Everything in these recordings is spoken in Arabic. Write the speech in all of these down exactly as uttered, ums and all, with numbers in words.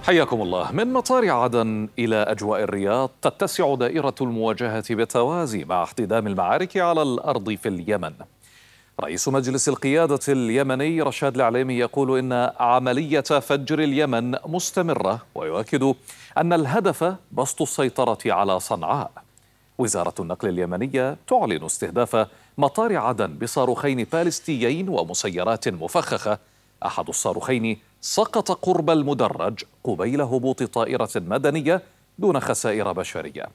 حياكم الله. من مطار عدن إلى أجواء الرياض تتسع دائرة المواجهة بالتوازي مع احتدام المعارك على الأرض في اليمن. رئيس مجلس القيادة اليمني رشاد العليمي يقول إن عملية فجر اليمن مستمرة، ويؤكد أن الهدف بسط السيطرة على صنعاء. وزارة النقل اليمنية تعلن استهداف مطار عدن بصاروخين باليستيين ومسيرات مفخخة. أحد الصاروخين سقط قرب المدرج قبيل هبوط طائرة مدنية دون خسائر بشرية.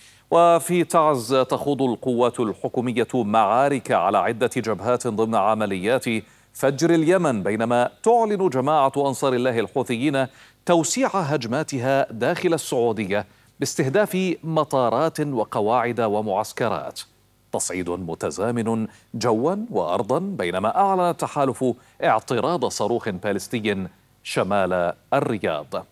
وفي تعز تخوض القوات الحكومية معارك على عدة جبهات ضمن عمليات فجر اليمن، بينما تعلن جماعة أنصار الله الحوثيين توسيع هجماتها داخل السعودية باستهداف مطارات وقواعد ومعسكرات. تصعيد متزامن جوا وأرضا، بينما أعلن التحالف اعتراض صاروخ باليستي شمال الرياض.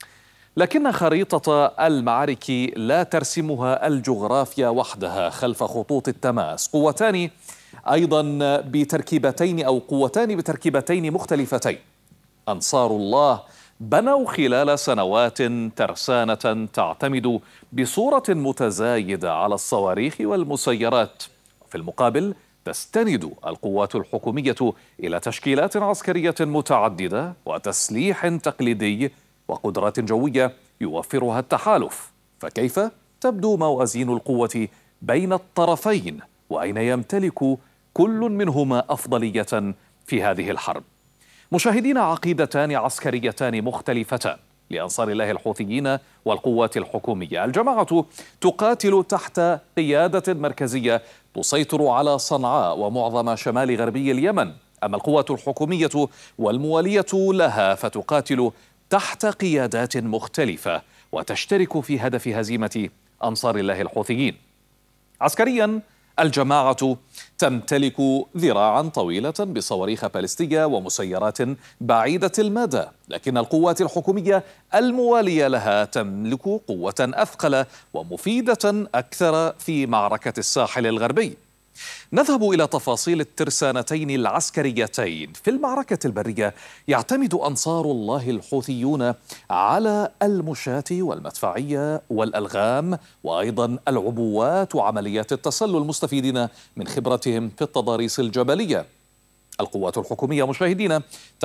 لكن خريطة المعارك لا ترسمها الجغرافيا وحدها خلف خطوط التماس. قوتان أيضا بتركيبتين أو قوتان بتركيبتين مختلفتين. أنصار الله بنوا خلال سنوات ترسانة تعتمد بصورة متزايدة على الصواريخ والمسيرات. في المقابل تستند القوات الحكومية إلى تشكيلات عسكرية متعددة وتسليح تقليدي وقدرات جوية يوفرها التحالف. فكيف تبدو موازين القوة بين الطرفين؟ وأين يمتلك كل منهما أفضلية في هذه الحرب؟ مشاهدين، عقيدتان عسكريتان مختلفتان لأنصار الله الحوثيين والقوات الحكومية. الجماعة تقاتل تحت قيادة مركزية تسيطر على صنعاء ومعظم شمال غربي اليمن، أما القوات الحكومية والموالية لها فتقاتل تحت قيادات مختلفة وتشترك في هدف هزيمة أنصار الله الحوثيين. عسكريا، الجماعة تمتلك ذراعا طويلة بصواريخ باليستية ومسيرات بعيدة المدى، لكن القوات الحكومية الموالية لها تملك قوة أثقل ومفيدة أكثر في معركة الساحل الغربي. نذهب إلى تفاصيل الترسانتين العسكريتين. في المعركة البرية يعتمد أنصار الله الحوثيون على المشاة والمدفعية والألغام وأيضا العبوات وعمليات التسلل، مستفيدين من خبرتهم في التضاريس الجبلية. القوات الحكومية مشاهدين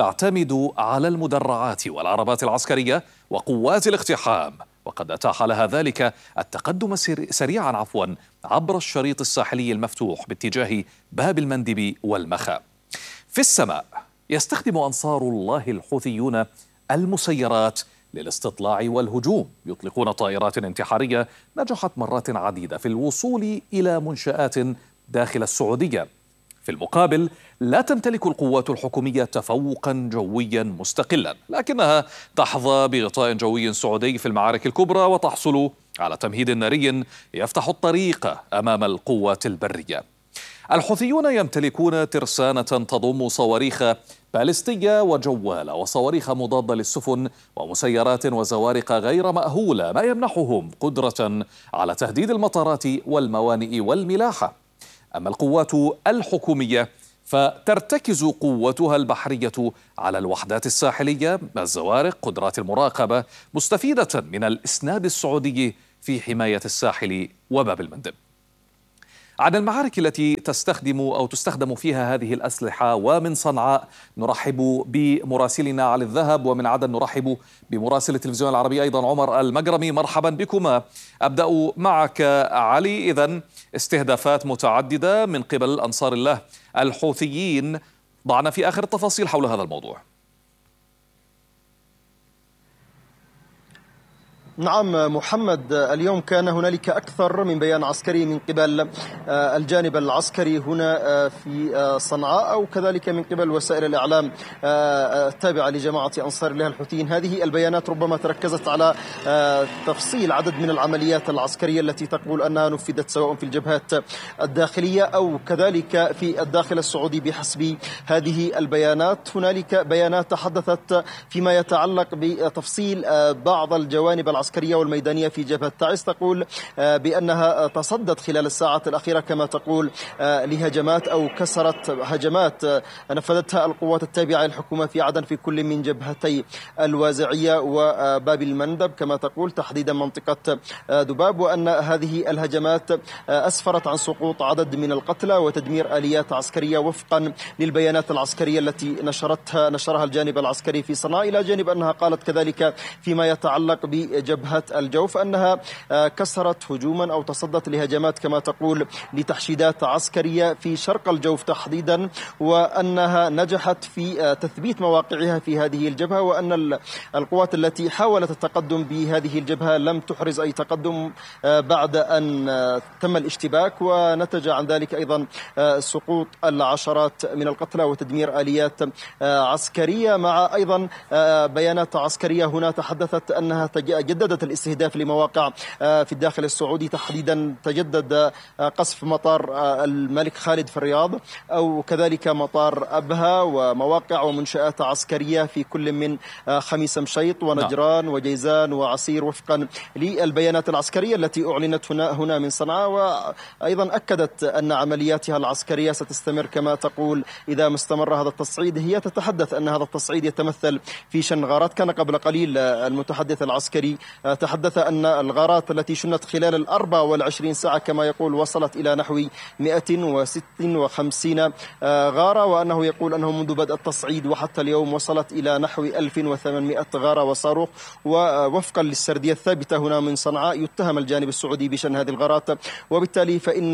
تعتمد على المدرعات والعربات العسكرية وقوات الاقتحام، وقد أتاح لها ذلك التقدم سريعا عفوا عبر الشريط الساحلي المفتوح باتجاه باب المندب والمخا. في السماء يستخدم أنصار الله الحوثيون المسيرات للاستطلاع والهجوم، يطلقون طائرات انتحارية نجحت مرات عديدة في الوصول إلى منشآت داخل السعودية. في المقابل لا تمتلك القوات الحكومية تفوقا جويا مستقلا، لكنها تحظى بغطاء جوي سعودي في المعارك الكبرى وتحصل على تمهيد ناري يفتح الطريق أمام القوات البرية. الحوثيون يمتلكون ترسانة تضم صواريخ باليستية وجوالة وصواريخ مضادة للسفن ومسيرات وزوارق غير مأهولة، ما يمنحهم قدرة على تهديد المطارات والموانئ والملاحة. أما القوات الحكومية فترتكز قوتها البحرية على الوحدات الساحلية، الزوارق، قدرات المراقبة، مستفيدة من الإسناد السعودي في حماية الساحل وباب المندب. عن المعارك التي تستخدم أو تستخدم فيها هذه الأسلحة ومن صنعاء نرحب بمراسلنا علي الذهب، ومن عدن نرحب بمراسل التلفزيون العربي أيضا عمر المقرمي. مرحبا بكما. أبدأ معك علي. إذن استهدافات متعددة من قبل أنصار الله الحوثيين، ضعنا في آخر التفاصيل حول هذا الموضوع. نعم محمد، اليوم كان هنالك أكثر من بيان عسكري من قبل الجانب العسكري هنا في صنعاء أو كذلك من قبل وسائل الإعلام التابعة لجماعة أنصار الله الحوثيين. هذه البيانات ربما تركزت على تفصيل عدد من العمليات العسكرية التي تقول أنها نفذت سواء في الجبهات الداخلية أو كذلك في الداخل السعودي. بحسب هذه البيانات هنالك بيانات تحدثت فيما يتعلق بتفصيل بعض الجوانب العسكرية العسكرية والميدانية في جبهة تعز، تقول بأنها تصدت خلال الساعات الأخيرة كما تقول لهجمات أو كسرت هجمات نفذتها القوات التابعة للحكومة في عدن في كل من جبهتي الوازعية وباب المندب كما تقول، تحديدا منطقة دباب، وأن هذه الهجمات أسفرت عن سقوط عدد من القتلى وتدمير آليات عسكرية وفقا للبيانات العسكرية التي نشرتها نشرها الجانب العسكري في صنعاء، إلى جانب أنها قالت كذلك فيما يتعلق بجبهة الجوف أنها كسرت هجوما أو تصدت لهجمات كما تقول لتحشيدات عسكرية في شرق الجوف تحديدا، وأنها نجحت في تثبيت مواقعها في هذه الجبهة، وأن القوات التي حاولت التقدم بهذه الجبهة لم تحرز أي تقدم بعد أن تم الاشتباك، ونتج عن ذلك أيضا سقوط العشرات من القتلى وتدمير آليات عسكرية، مع أيضا بيانات عسكرية هنا تحدثت أنها جددت الاستهداف لمواقع في الداخل السعودي، تحديدا تجدد قصف مطار الملك خالد في الرياض أو كذلك مطار أبها ومواقع ومنشآت عسكرية في كل من خميس مشيط ونجران وجيزان وعسير وفقا للبيانات العسكرية التي أعلنت هنا هنا من صنعاء، وأيضا أكدت أن عملياتها العسكرية ستستمر كما تقول إذا ما استمر هذا التصعيد. هي تتحدث أن هذا التصعيد يتمثل في شن غارات. كان قبل قليل المتحدث العسكري تحدث أن الغارات التي شنت خلال الأربع والعشرين ساعة كما يقول وصلت إلى نحو مئة وستة وخمسين غارة، وأنه يقول أنه منذ بدء التصعيد وحتى اليوم وصلت إلى نحو ألف وثمانمئة غارة وصاروخ. ووفقا للسردية الثابتة هنا من صنعاء يتهم الجانب السعودي بشأن هذه الغارات، وبالتالي فإن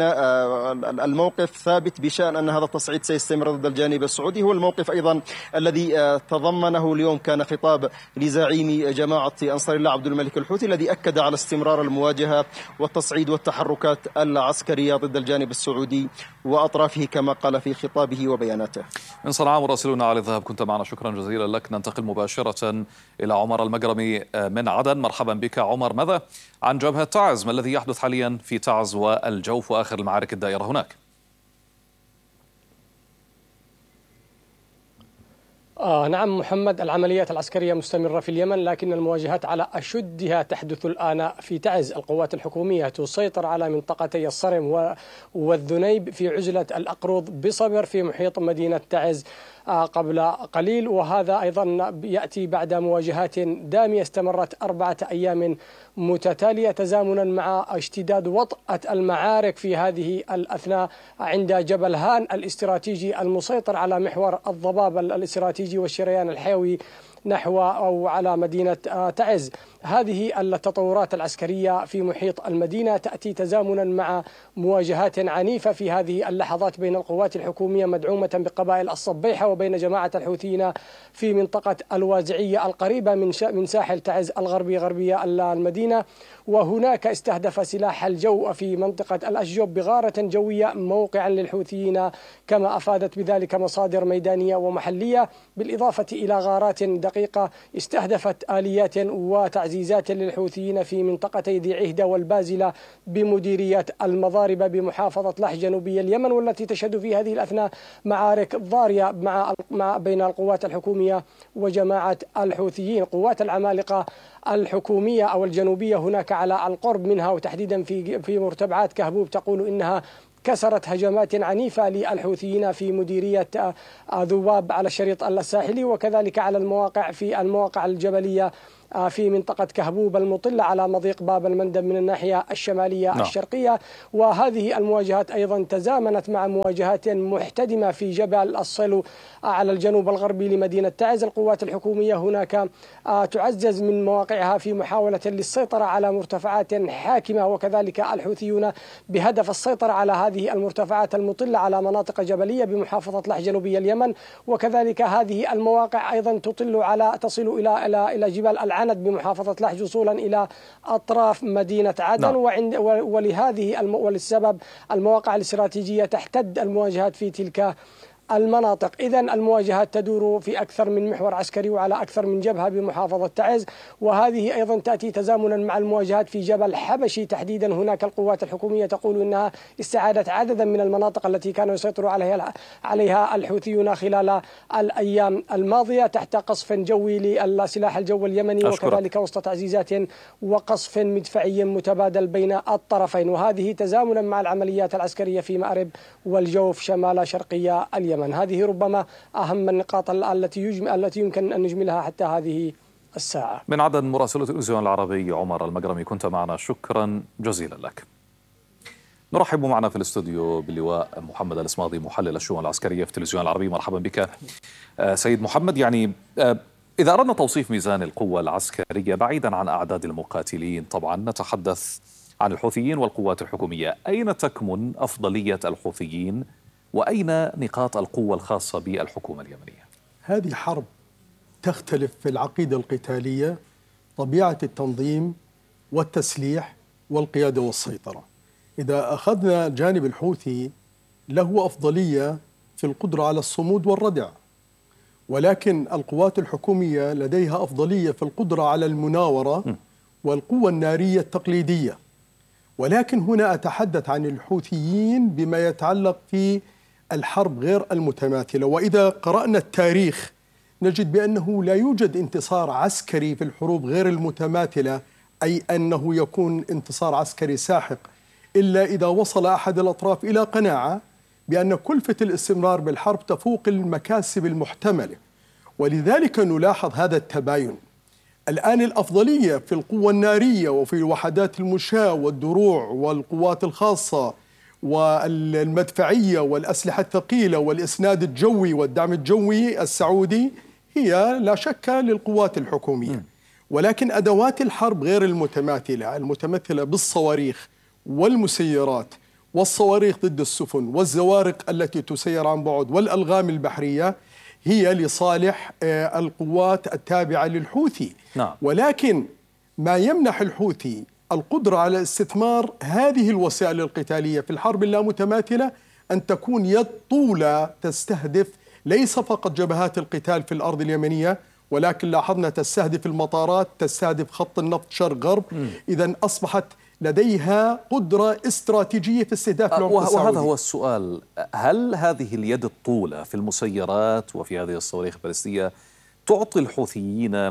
الموقف ثابت بشأن أن هذا التصعيد سيستمر ضد الجانب السعودي. هو الموقف أيضا الذي تضمنه اليوم كان خطاب لزعيم جماعة أنصار الله عبد الملك الحوثي الذي أكد على استمرار المواجهة والتصعيد والتحركات العسكرية ضد الجانب السعودي وأطرافه كما قال في خطابه وبياناته. من صنعاء مراسلنا علي الذهب كنت معنا، شكرا جزيلا لك. ننتقل مباشرة إلى عمر المقرمي من عدن. مرحبا بك عمر، ماذا عن جبهة تعز؟ ما الذي يحدث حاليا في تعز والجوف وآخر المعارك الدائرة هناك؟ آه نعم محمد، العمليات العسكرية مستمرة في اليمن، لكن المواجهات على أشدها تحدث الآن في تعز. القوات الحكومية تسيطر على منطقتي الصرم والذنيب في عزلة الأقروض بصبر في محيط مدينة تعز آه قبل قليل، وهذا أيضا يأتي بعد مواجهات دامية استمرت أربعة أيام متتالية تزامنا مع اشتداد وطأة المعارك في هذه الأثناء عند جبل هان الاستراتيجي المسيطر على محور الضباب الاستراتيجي والشريان الحيوي نحو أو على مدينة تعز. هذه التطورات العسكرية في محيط المدينة تأتي تزامنا مع مواجهات عنيفة في هذه اللحظات بين القوات الحكومية مدعومة بقبائل الصبيحة وبين جماعة الحوثيين في منطقة الوازعية القريبة من من ساحل تعز الغربي غربية المدينة. وهناك استهدف سلاح الجو في منطقة الأشجوب بغارة جوية موقعا للحوثيين كما أفادت بذلك مصادر ميدانية ومحلية، بالإضافة إلى غارات دقيقة استهدفت آليات وتعزيزات للحوثيين في منطقتي ذي عهدة والبازلة بمديرية المضاربة بمحافظة لحج جنوبي اليمن، والتي تشهد في هذه الأثناء معارك ضارية مع مع بين القوات الحكومية وجماعة الحوثيين. قوات العمالقة الحكومية أو الجنوبية هناك على القرب منها وتحديدا في في مرتبعات كهبوب تقول إنها كسرت هجمات عنيفة للحوثيين في مديرية ذباب على الشريط الساحلي، وكذلك على المواقع في المواقع الجبلية في منطقة كهبوب المطلة على مضيق باب المندب من الناحية الشمالية نعم. الشرقية. وهذه المواجهات أيضا تزامنت مع مواجهات محتدمة في جبل الصلو على الجنوب الغربي لمدينة تعز. القوات الحكومية هناك تعزز من مواقعها في محاولة للسيطرة على مرتفعات حاكمة، وكذلك الحوثيون بهدف السيطرة على هذه المرتفعات المطلة على مناطق جبلية بمحافظة لحج جنوبي اليمن، وكذلك هذه المواقع أيضا تطل على تصل إلى إلى إلى جبال العند بمحافظة لحج وصولا إلى أطراف مدينة عدن نعم. وعند ولهذه الم... وللسبب المواقع الاستراتيجية تحتد المواجهات في تلك المناطق. إذن المواجهات تدور في أكثر من محور عسكري وعلى أكثر من جبهة بمحافظة تعز، وهذه أيضا تأتي تزامنا مع المواجهات في جبل حبشي تحديدا. هناك القوات الحكومية تقول إنها استعادت عددا من المناطق التي كانوا يسيطروا عليها عليها الحوثيون خلال الأيام الماضية تحت قصف جوي للسلاح الجوي اليمني، أشكرك. وكذلك وسط تعزيزات وقصف مدفعي متبادل بين الطرفين، وهذه تزامنا مع العمليات العسكرية في مأرب والجوف شمال شرقية اليمن. هذه ربما أهم النقاط التي يجم... التي يمكن أن نجملها حتى هذه الساعة. من عدن مراسلة التلفزيون العربي عمر المقرمي كنت معنا، شكرا جزيلا لك. نرحب معنا في الاستوديو باللواء محمد الإسماضي محلل الشؤون العسكرية في التلفزيون العربي. مرحبا بك سيد محمد. يعني إذا أردنا توصيف ميزان القوة العسكرية بعيدا عن أعداد المقاتلين، طبعا نتحدث عن الحوثيين والقوات الحكومية، أين تكمن أفضلية الحوثيين وأين نقاط القوة الخاصة بالحكومة اليمنية؟ هذه حرب تختلف في العقيدة القتالية، طبيعة التنظيم والتسليح والقيادة والسيطرة. إذا أخذنا جانب الحوثي له أفضلية في القدرة على الصمود والردع، ولكن القوات الحكومية لديها أفضلية في القدرة على المناورة والقوة النارية التقليدية. ولكن هنا أتحدث عن الحوثيين بما يتعلق في الحرب غير المتماثلة. وإذا قرأنا التاريخ نجد بأنه لا يوجد انتصار عسكري في الحروب غير المتماثلة، أي أنه يكون انتصار عسكري ساحق، إلا إذا وصل أحد الأطراف إلى قناعة بأن كلفة الاستمرار بالحرب تفوق المكاسب المحتملة، ولذلك نلاحظ هذا التباين. الآن الأفضلية في القوة النارية وفي وحدات المشاة والدروع والقوات الخاصة والمدفعية والأسلحة الثقيلة والإسناد الجوي والدعم الجوي السعودي هي لا شك للقوات الحكومية. ولكن أدوات الحرب غير المتماثلة، المتمثلة بالصواريخ والمسيرات والصواريخ ضد السفن والزوارق التي تسير عن بعد والألغام البحرية، هي لصالح القوات التابعة للحوثي. نعم. ولكن ما يمنح الحوثي القدرة على استثمار هذه الوسائل القتالية في الحرب اللامتماثلة أن تكون يد طولة تستهدف ليس فقط جبهات القتال في الأرض اليمنية، ولكن لاحظنا تستهدف المطارات، تستهدف خط النفط شرق غرب. إذن أصبحت لديها قدرة استراتيجية في استهداف العمق السعودي. وهذا هو السؤال، هل هذه اليد الطولة في المسيرات وفي هذه الصواريخ البالستية تعطي الحوثيين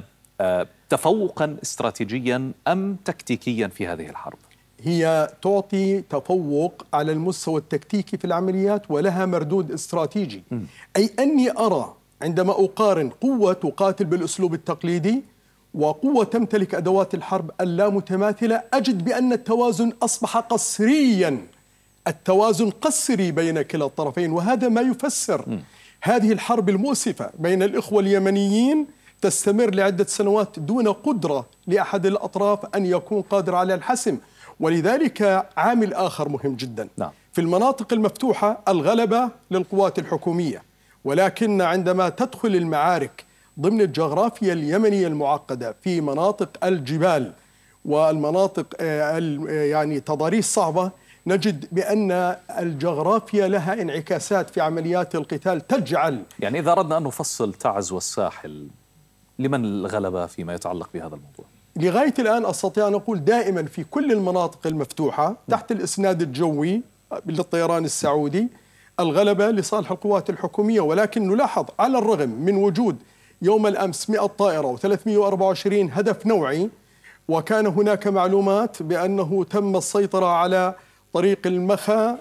تفوقا استراتيجيا أم تكتيكيا في هذه الحرب؟ هي تعطي تفوق على المستوى التكتيكي في العمليات ولها مردود استراتيجي. م. أي أني أرى عندما أقارن قوة تقاتل بالأسلوب التقليدي وقوة تمتلك أدوات الحرب اللامتماثلة، أجد بأن التوازن أصبح قسريا، التوازن قسري بين كلا الطرفين، وهذا ما يفسر م. هذه الحرب المؤسفة بين الإخوة اليمنيين تستمر لعدة سنوات دون قدرة لأحد الأطراف أن يكون قادر على الحسم. ولذلك عامل آخر مهم جدا. نعم. في المناطق المفتوحة الغلبة للقوات الحكومية، ولكن عندما تدخل المعارك ضمن الجغرافيا اليمنية المعقدة في مناطق الجبال والمناطق يعني تضاريس صعبة، نجد بأن الجغرافيا لها انعكاسات في عمليات القتال تجعل. يعني إذا أردنا أن نفصل تعز والساحل، لمن الغلبة فيما يتعلق بهذا الموضوع؟ لغاية الآن أستطيع أن أقول دائما في كل المناطق المفتوحة تحت الإسناد الجوي للطيران السعودي الغلبة لصالح القوات الحكومية. ولكن نلاحظ على الرغم من وجود يوم الأمس مئة طائرة وثلاثمئة وأربعة وعشرين هدف نوعي، وكان هناك معلومات بأنه تم السيطرة على طريق المخا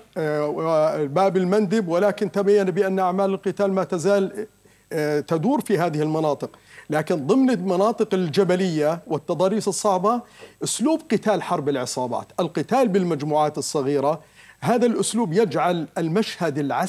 وباب المندب، ولكن تبين بأن أعمال القتال ما تزال تدور في هذه المناطق. لكن ضمن المناطق الجبلية والتضاريس الصعبة أسلوب قتال حرب العصابات، القتال بالمجموعات الصغيرة، هذا الأسلوب يجعل المشهد العسكري